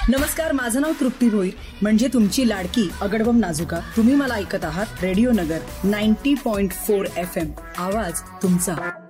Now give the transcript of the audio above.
नमस्कार, माझं नाव तृप्ती भोईर, म्हणजे तुमची लाडकी अगडबम नाजुका. तुम्ही मला ऐकत आहात रेडिओ नगर 90.4 FM. आवाज तुमचा.